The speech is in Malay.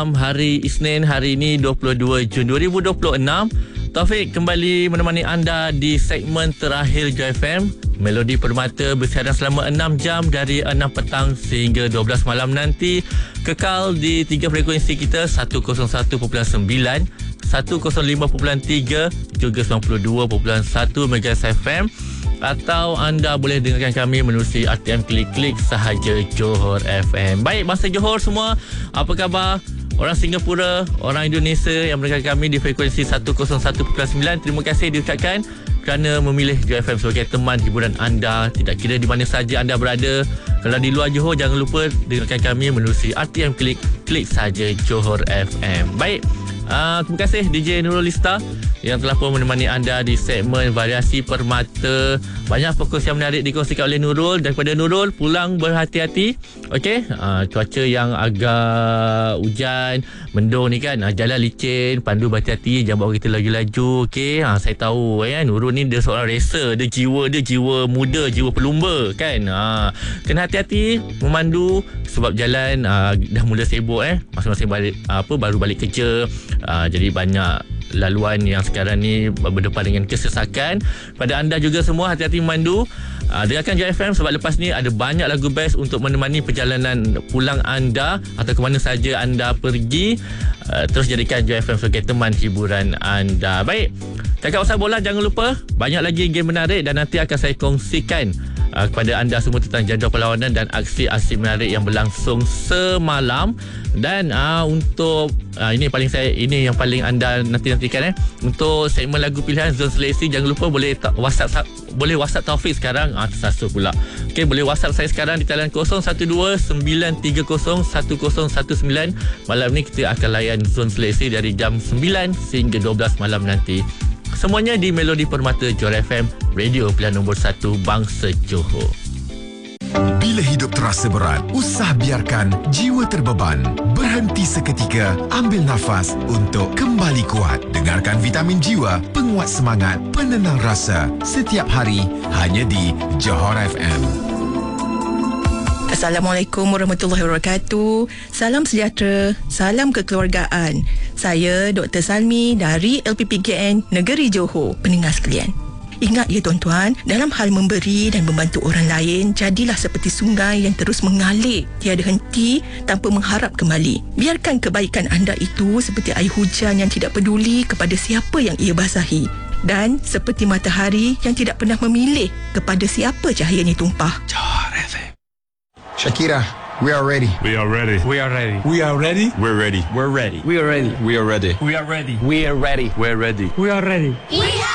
Hari Isnin, hari ini 22 Jun 2026. Taufik kembali menemani anda di segmen terakhir Joy FM. Melodi Permata bersiaran selama 6 jam dari 6 petang sehingga 12 malam nanti. Kekal di 3 frekuensi kita, 101.9, 105.3, juga 92.1 MHz FM. Atau anda boleh dengarkan kami menerusi RTM Klik sahaja Johor FM. Baik, bangsa Johor semua, apa khabar? Orang Singapura, orang Indonesia yang mendengar kami di frekuensi 101.9, terima kasih diucapkan kerana memilih Joy FM sebagai teman hiburan anda, tidak kira di mana saja anda berada. Kalau di luar Johor, jangan lupa dengarkan kami menerusi RTM Klik sahaja Johor FM. Baik, terima kasih DJ Nurul Lista yang telah pun menemani anda di segmen Variasi Permata. Banyak fokus yang menarik dikongsikan oleh Nurul. Daripada Nurul, pulang berhati-hati. Okey, cuaca yang agak hujan, mendung ni kan, jalan licin, pandu berhati-hati, jangan bawa kereta laju-laju. Okey, saya tahu Nurul ni dia seorang racer, dia jiwa muda, jiwa pelumba kan. Kena hati-hati memandu sebab jalan dah mula sibuk masing-masing balik baru balik kerja. Jadi banyak laluan yang sekarang ni berdepan dengan kesesakan. Pada anda juga semua, hati-hati memandu. Dengarkan Joy FM sebab lepas ni ada banyak lagu best untuk menemani perjalanan pulang anda atau ke mana saja anda pergi. Terus jadikan Joy FM sebagai teman hiburan anda. Baik, cakap pasal bola, jangan lupa banyak lagi game menarik dan nanti akan saya kongsikan kepada anda semua tentang jadual perlawanan dan aksi-aksi menarik yang berlangsung semalam. Dan untuk ini yang paling anda nantikan untuk segmen lagu pilihan Zon Seleksi, jangan lupa boleh WhatsApp Taufik sekarang. Tersasul pula. Okey, boleh WhatsApp saya sekarang di talian 0129301019. Malam ni kita akan layan Zon Seleksi dari jam 9 sehingga 12 malam nanti. Semuanya di Melodi Permata Johor FM, radio pilihan nombor 1 bangsa Johor. Bila hidup terasa berat, usah biarkan jiwa terbeban. Berhenti seketika, ambil nafas untuk kembali kuat. Dengarkan Vitamin Jiwa, penguat semangat, penenang rasa. Setiap hari, hanya di Johor FM. Assalamualaikum warahmatullahi wabarakatuh. Salam sejahtera, salam kekeluargaan. Saya Dr. Salmi dari LPPKN Negeri Johor. Pendengar sekalian, ingat ya tuan-tuan, dalam hal memberi dan membantu orang lain, jadilah seperti sungai yang terus mengalir tiada henti tanpa mengharap kembali. Biarkan kebaikan anda itu seperti air hujan yang tidak peduli kepada siapa yang ia basahi, dan seperti matahari yang tidak pernah memilih kepada siapa cahayanya tumpah. Johor FM. Shakira, we are ready. We are ready. We are ready. We are ready. We're ready. We're ready. We are ready. We are ready. We are ready. We are ready. We're ready. We are ready. We are